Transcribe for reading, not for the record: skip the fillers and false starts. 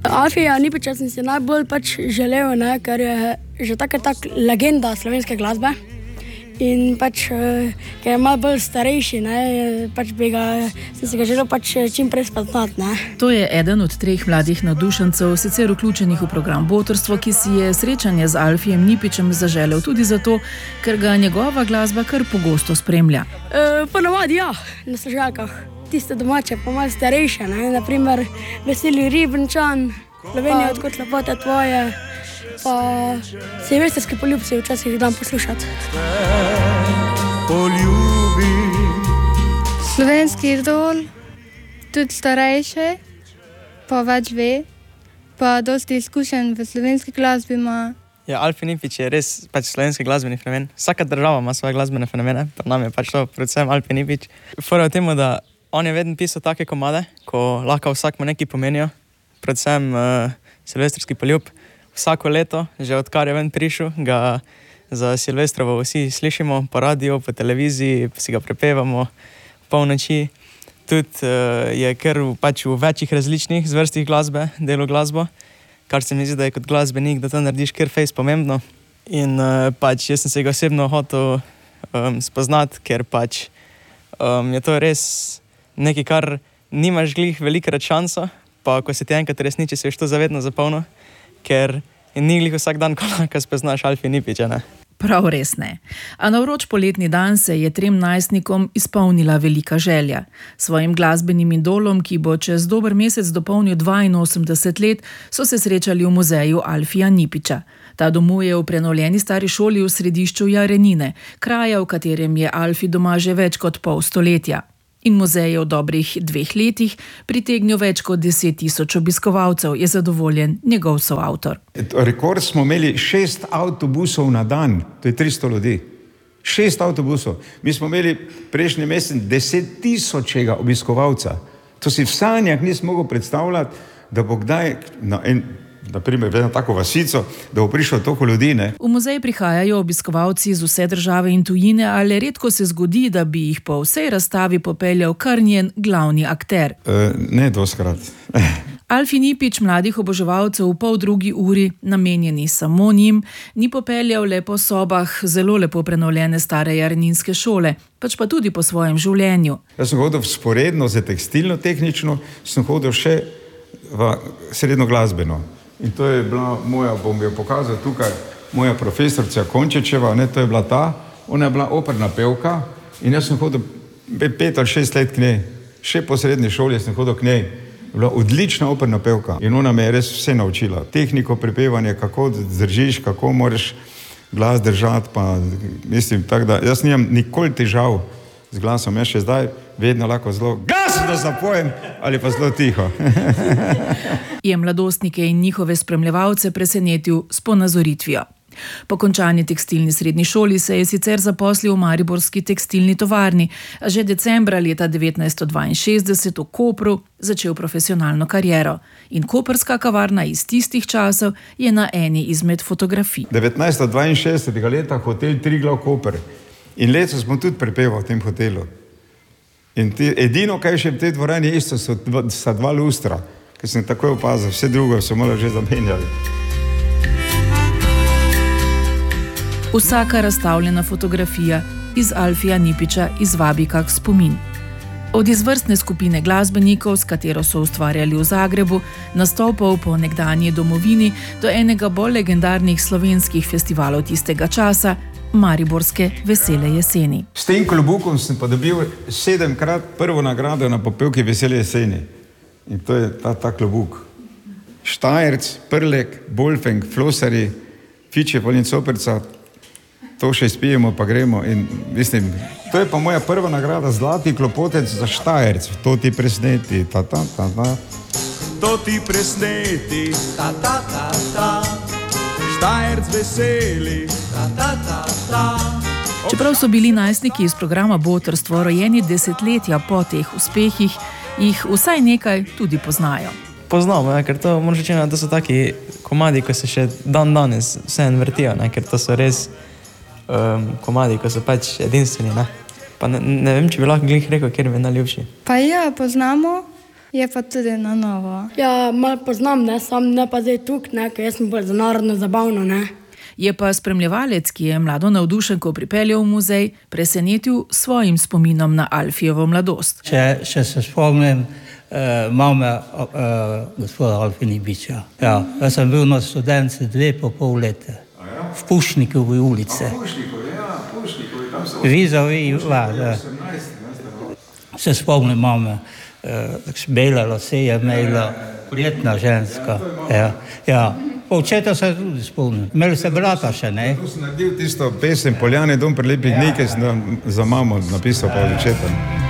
Alfija Nipiča sem si najbolj želel, ne, ker je že tak legenda slovenske glasbe. In ker je malo bolj starejši, ne, sem si ga želel čim prej spoznati. To je eden od 3 mladih navdušencev, sicer vključenih v program Botrstvo, ki si je srečanje z Alfijem Nipičem zaželel tudi zato, ker ga njegova glasba kar pogosto spremlja. Ponavadi ja, na Sežaljkah. Tiste domače, pa malo starejše, ne, naprimer Veseli Ribničan, Slovenija odkot lepote tvoje, pa Silvestrski poljubci včasih dam poslušati. Slovenski idol, tudi starejše, pa več ve, pa dosti izkušenj v slovenski glasbi ima. Ja, Alfi Nipič je res slovenski glasbeni fenomen. Vsaka država ima svoje glasbene fenomene, pa nam je to predvsem Alfi Nipič. Fora v tem, da on je vedno pisal take komade, ko lahko vsakmu nekaj pomenijo, predvsem Silvestrski poljub. Vsako leto, že odkar je ven prišel, ga za Silvestrovo vsi slišimo po radiju, po televiziji, si ga prepevamo polnoči. Tudi je kar v večjih različnih zvrstih glasbe, delo glasbo, kar se mi zdi, da je kot glasbenik, da to narediš kar fejs pomembno. In jaz sem se ga osebno hotel spoznati, ker je to res nekaj, kar nimaš glih velikrat šanso, pa ko se ti enkrat resniči, se veš to zavedno zapolno, ker ni glih vsak dan, ko spoznaš Alfi Nipiča, ne? Prav res ne. A na vroč poletni dan se je 3 najstnikom izpolnila velika želja. Svojim glasbenim idolom, ki bo čez dober mesec dopolnil 82 let, so se srečali v muzeju Alfija Nipiča. Ta domuje v prenovljeni stari šoli v središču Jarenine, kraja, v katerem je Alfi doma že več kot pol stoletja. In muzej je v dobrih 2 letih pritegnil več kot 10 000 obiskovalcev, je zadovoljen njegov soavtor. Rekord smo imeli 6 avtobusov na dan, to je 300 ljudi. 6 avtobusov. Mi smo imeli prejšnji mesec 10 000 obiskovalca. To si v sanjah nisem mogel predstavljati, da bo kdaj naprimer v eno tako vasico, da bo prišlo toliko ljudi, ne. V muzej prihajajo obiskovalci iz vse države in tujine, ali redko se zgodi, da bi jih po vsej razstavi popeljal kar njen glavni akter. Ne, doskrat. Alfi Nipič mladih oboževalcev v 12. uri, namenjeni samo njim, ni popeljal le po sobah zelo lepo prenovljene stare jareninske šole, pač pa tudi po svojem življenju. Jaz sem hodil vzporedno z tekstilno-tehnično, sem hodil še v srednjo glasbeno. In to je bila moja, bom jo pokazal tukaj, moja profesorica Končičeva, ne, to je bila ta, ona je bila operna pevka in jaz sem hodil 5 ali 6 let k njej, še po srednji šoli sem hodil k njej. Je bila odlična operna pevka in ona me je res vse naučila. Tehniko prepevanja, kako držiš, kako moraš glas držati, pa mislim, tako da jaz nimam nikoli težav z glasom, jaz še zdaj vedno lahko zelo glasno zapojem ali pa zelo tiho. Je mladostnike in njihove spremljevalce presenetil s ponazoritvijo. Po končani tekstilni srednji šoli se je sicer zaposlil v mariborski tekstilni tovarni, a že decembra leta 1962 v Kopru začel profesionalno kariero. In koprska kavarna iz tistih časov je na eni izmed fotografij. 1962 leta hotel Triglav Koper. In leto smo tudi prepevali v tem hotelu. In edino, kaj še v tej dvorani isto, sta 2 lustra, ker sem takoj opazil, vse drugo so malo že zamenjali. Vsaka razstavljena fotografija iz Alfija Nipiča izvabi kak spomin. Od izvrstne skupine glasbenikov, s katero so ustvarjali v Zagrebu, nastopov po nekdanji domovini, do enega bolj legendarnih slovenskih festivalov tistega časa, mariborske Vesele jeseni. S tem klobukom sem pa dobil 7-krat prvo nagrado na popevki Vesele jeseni. In to je ta klobuk. Štajerc, Prlek, Bolfeng, Flosari, Fiče, Polincoperca, to še spijemo, pa gremo in mislim, to je pa moja prva nagrada, zlati klopotec za Štajerc. To ti presneti, ta. To ti presneti, ta. Štajerc veseli, ta. Čeprav so bili najstniki iz programa Botrstvo rojeni desetletja po teh uspehih, jih vsaj nekaj tudi poznajo. Poznamo, ker to moraš reči, da so taki komadi, ko se še danes vseeno vrtijo, ker to so res komadi, ko so edinstveni. Pa ne vem, če bi lahko glih rekel, kjer mi je najljubši. Pa ja, poznamo, Je pa tudi na novo. Ja, malo poznam, ne, sam ne pa zdaj tukaj, ne, ker jaz sem bolj za narodno zabavno, ne. Je pa spremljevalec, ki je mlado navdušenko pripeljal v muzej, presenetil svojim spominom na Alfijevo mladost. Še se spomnim mame gospoda Alfinibiča. Ja, jaz sem bil na študentci 2,5 leta. V Pušnikovi ulici. Vizavi, ja. Se spomnim mame, bele lase je imela, prijetna ženska. Ja. Očeta se tudi spomnim. Imeli se brata še, ne? Tu sem naredil tisto pesem Poljane dom pri lepih dni, ki sem za mamo napisal pa od očeta.